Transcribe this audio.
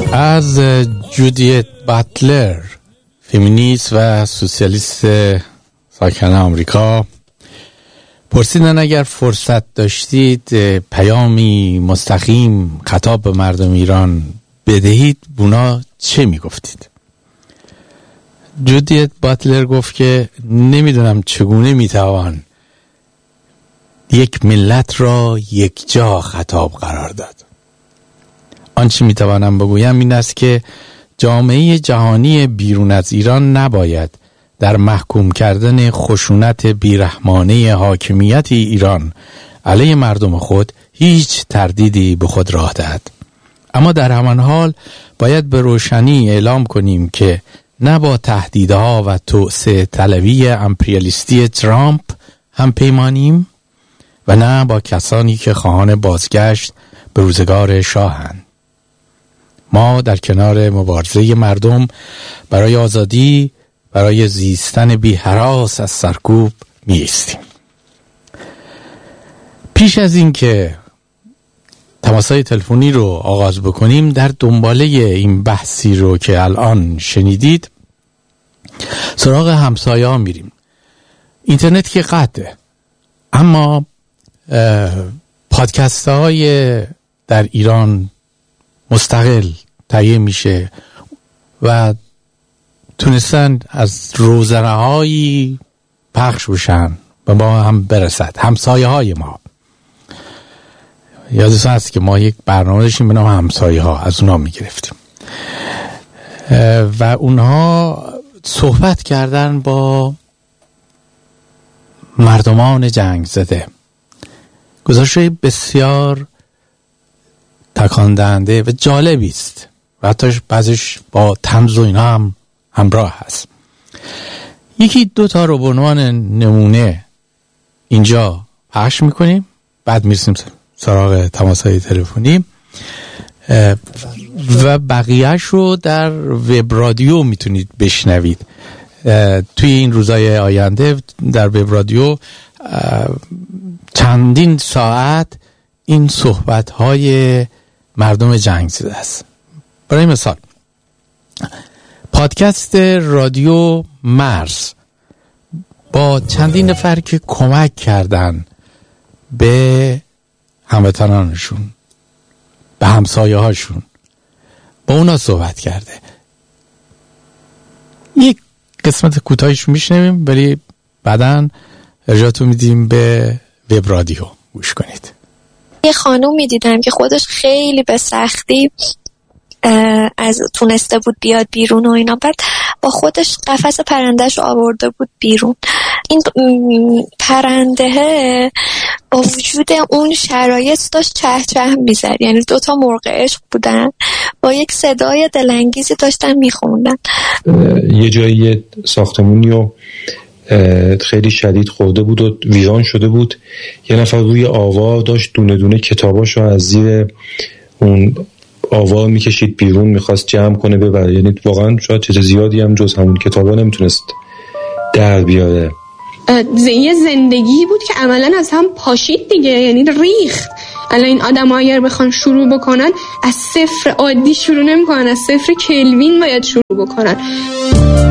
از جودیت باتلر، فمینیست و سوسیالیست ساکن آمریکا، پرسیدن اگر فرصت داشتید پیامی مستقیم خطاب به مردم ایران بدهید بونا چه میگفتید؟ جودیت باتلر گفت که نمیدونم چگونه میتوان یک ملت را یک جا خطاب قرار داد. آنچه میتوانم بگویم این است که جامعه جهانی بیرون از ایران نباید در محکوم کردن خشونت بیرحمانه حاکمیت ایران علیه مردم خود هیچ تردیدی به خود راه دهد. اما در همان حال باید به روشنی اعلام کنیم که نه با تهدیدها و توسعه طلبی امپریالیستی ترامپ هم پیمانیم و نه با کسانی که خواهان بازگشت به روزگار شاهند. ما در کنار مبارزه مردم برای آزادی، برای زیستن بی هراس از سرکوب می ایستیم. پیش از این که تماس‌های تلفنی رو آغاز بکنیم، در دنباله این بحثی رو که الان شنیدید سراغ همسایه ها میریم. اینترنت که قطعه، اما پادکست های در ایران مستقل تهیه میشه و تونستن از روزنه هایی پخش بشن و ما هم برسد. همسایه های ما، یادتون هست که ما یک برنامه داشتیم به نام همسایه ها، از اونها میگرفتیم و اونها صحبت کردن با مردمان جنگ زده. گزارش‌های بسیار تکان دهنده و جالبی است و حتی بعضیش با طنز و اینا هم همراه هست. یکی دو تا رو به عنوان نمونه اینجا پخش میکنیم، بعد میرسیم سراغ تماس‌های تلفنی و بقیه‌اش رو در وب رادیو میتونید بشنوید. توی این روزهای آینده در وب رادیو چندین ساعت این صحبت‌های مردم جنگ زده است. برای مثال پادکست رادیو مرز با چندین نفر که کمک کردن به هموطنانشون، به همسایه هاشون، با اونا صحبت کرده. یک قسمت کوتاهیش میشنویم ولی بعداً ارجاعتون میدیم به وب رادیو گوش کنید. یه خانوم میدیدم که خودش خیلی به سختی از تونسته بود بیاد بیرون و اینا، بعد با خودش قفس پرندهش آورده بود بیرون. این پرنده با وجود اون شرایط داشت چه چه میزد، یعنی دوتا مرغ عشق بودن با یک صدای دلانگیزی داشتن میخوندن. یه جایی ساختمونی و خیلی شدید خورده بود و ویران شده بود. یه نفر روی آوا داشت دونه دونه کتاباشو از زیر اون آوا میکشید بیرون، میخواست جمع کنه ببره. یعنی واقعا شاید چیز زیادی هم جز همون کتابا نمیتونست در بیاره. یه زندگی بود که عملا از هم پاشید دیگه، یعنی ریخت. الان این آدم ها اگر بخوان شروع بکنن از صفر عادی شروع نمی کنن، از صفر کلوین باید شروع بکنن.